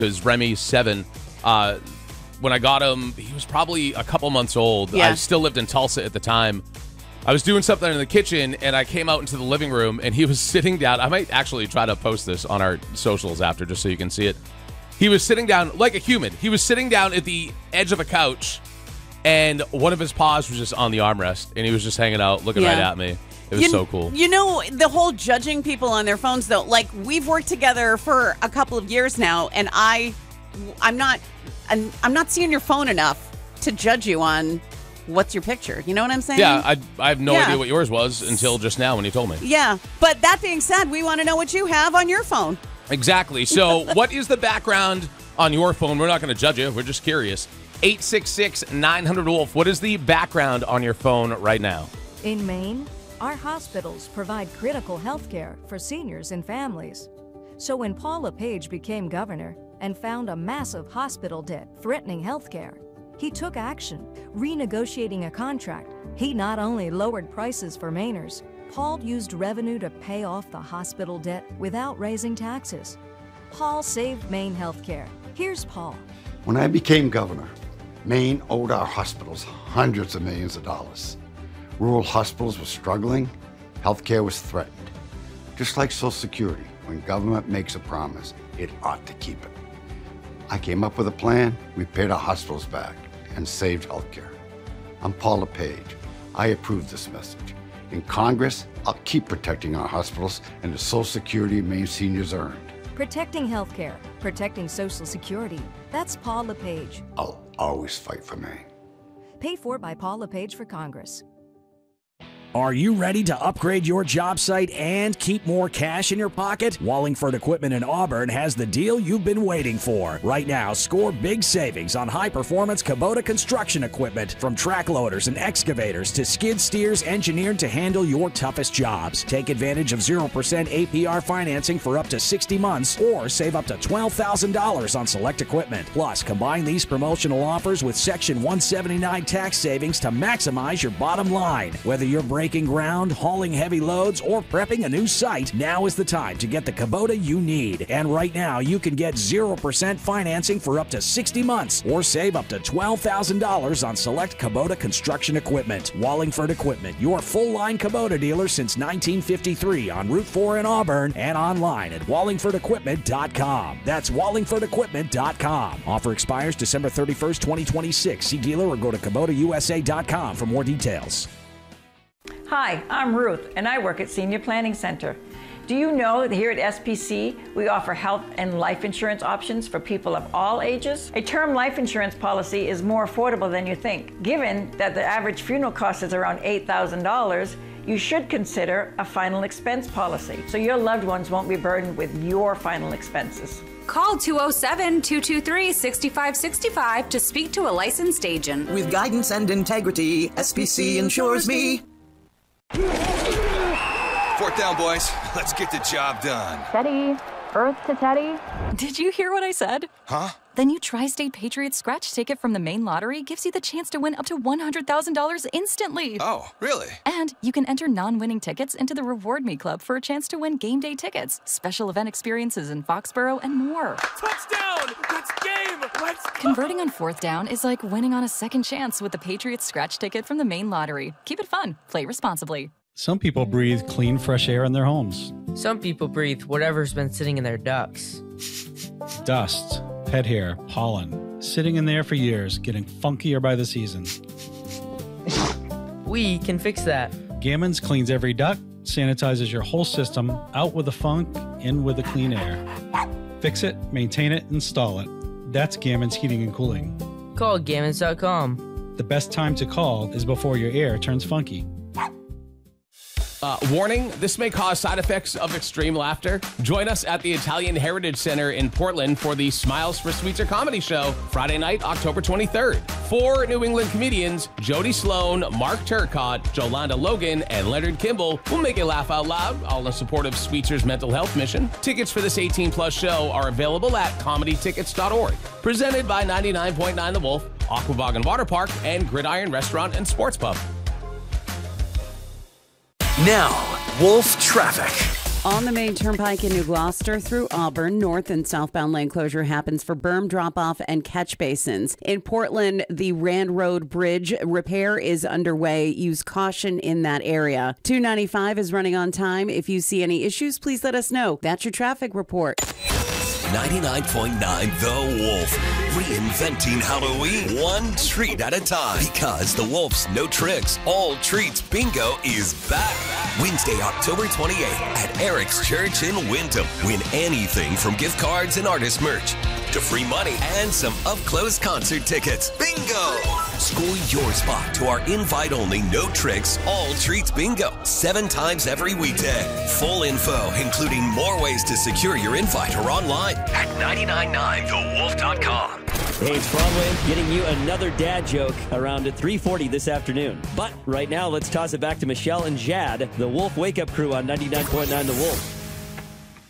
Because Remy's 7. When I got him, he was probably a couple months old. Yeah. I still lived in Tulsa at the time. I was doing something in the kitchen, and I came out into the living room, and he was sitting down. I might actually try to post this on our socials after, just so you can see it. He was sitting down like a human. He was sitting down at the edge of a couch, and one of his paws was just on the armrest, and he was just hanging out, looking right at me. It was so cool. You know, the whole judging people on their phones, though, like, we've worked together for a couple of years now, and I'm not seeing your phone enough to judge you on what's your picture. You know what I'm saying? Yeah, I have no idea what yours was until just now when you told me. Yeah, but that being said, we want to know what you have on your phone. Exactly. So what is the background on your phone? We're not going to judge you. We're just curious. 866-900-WOLF. What is the background on your phone right now? In Maine, our hospitals provide critical health care for seniors and families. So when Paul LePage became governor and found a massive hospital debt threatening health care, he took action, renegotiating a contract. He not only lowered prices for Mainers, Paul used revenue to pay off the hospital debt without raising taxes. Paul saved Maine healthcare. Here's Paul. When I became governor, Maine owed our hospitals hundreds of millions of dollars. Rural hospitals were struggling, healthcare was threatened. Just like Social Security, when government makes a promise, it ought to keep it. I came up with a plan, we paid our hospitals back and saved healthcare. I'm Paul LePage. I approve this message. In Congress, I'll keep protecting our hospitals and the Social Security Maine seniors earned. Protecting healthcare, protecting Social Security. That's Paul LePage. I'll always fight for Maine. Paid for by Paul LePage for Congress. Are you ready to upgrade your job site and keep more cash in your pocket? Wallingford Equipment in Auburn has the deal you've been waiting for. Right now, score big savings on high-performance Kubota construction equipment, from track loaders and excavators to skid steers engineered to handle your toughest jobs. Take advantage of 0% APR financing for up to 60 months or save up to $12,000 on select equipment. Plus, combine these promotional offers with Section 179 tax savings to maximize your bottom line. Whether you're breaking ground, hauling heavy loads, or prepping a new site, now is the time to get the Kubota you need. And right now, you can get 0% financing for up to 60 months or save up to $12,000 on select Kubota construction equipment. Wallingford Equipment, your full-line Kubota dealer since 1953 on Route 4 in Auburn and online at wallingfordequipment.com. That's wallingfordequipment.com. Offer expires December 31st, 2026. See dealer or go to KubotaUSA.com for more details. Hi, I'm Ruth, and I work at Senior Planning Center. Do you know that here at SPC, we offer health and life insurance options for people of all ages? A term life insurance policy is more affordable than you think. Given that the average funeral cost is around $8,000, you should consider a final expense policy, so your loved ones won't be burdened with your final expenses. Call 207-223-6565 to speak to a licensed agent. With guidance and integrity, SPC insures me. Fourth down, boys. Let's get the job done. Teddy. Earth to Teddy. Did you hear what I said? Huh? The new Tri-State Patriots scratch ticket from the Maine Lottery gives you the chance to win up to $100,000 instantly. Oh, really? And you can enter non-winning tickets into the Reward Me Club for a chance to win game day tickets, special event experiences in Foxborough, and more. Touchdown! That's game! Let's go! Converting on fourth down is like winning on a second chance with the Patriots scratch ticket from the Maine Lottery. Keep it fun. Play responsibly. Some people breathe clean, fresh air in their homes. Some people breathe whatever's been sitting in their ducts. Dust, pet hair, pollen, sitting in there for years, getting funkier by the season. We can fix that. Gammons cleans every duct, sanitizes your whole system, out with the funk, in with the clean air. Fix it, maintain it, install it. That's Gammons Heating and Cooling. Call Gammons.com. The best time to call is before your air turns funky. Warning, this may cause side effects of extreme laughter. Join us at the Italian Heritage Center in Portland for the Smiles for Sweetser comedy show, Friday night, October 23rd. 4 New England comedians, Jody Sloan, Mark Turcott, Jolanda Logan, and Leonard Kimball, will make you laugh out loud, all in support of Sweetser's mental health mission. Tickets for this 18-plus show are available at comedytickets.org. Presented by 99.9 The Wolf, Aquabog Water Park, and Gridiron Restaurant and Sports Pub. Now, Wolf Traffic. On the main turnpike in New Gloucester through Auburn, north and southbound lane closure happens for berm drop-off and catch basins. In Portland, the Rand Road Bridge repair is underway. Use caution in that area. 295 is running on time. If you see any issues, please let us know. That's your traffic report. 99.9 The Wolf. Reinventing Halloween one treat at a time. Because the Wolf's No Tricks, All Treats Bingo is back. Wednesday, October 28th at Eric's Church in Wyndham. Win anything from gift cards and artist merch to free money and some up-close concert tickets. Bingo! Score your spot to our invite-only No Tricks, All Treats Bingo 7 times every weekday. Full info, including more ways to secure your invite or online at 999thewolf.com. Hey, it's Broadway getting you another dad joke around at 3:40 this afternoon. But right now, let's toss it back to Michelle and Jad, the Wolf Wake Up Crew on 99.9 The Wolf.